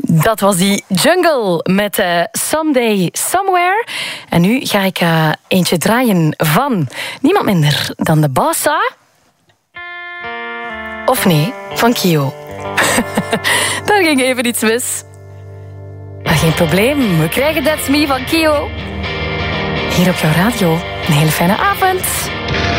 Dat was die Jungle met Someday Somewhere. En nu ga ik eentje draaien van niemand minder dan de Bossa. Of nee, van Kio. Daar ging even iets mis. Maar geen probleem, we krijgen That's Me van Kio. Hier op jouw radio. Een hele fijne avond.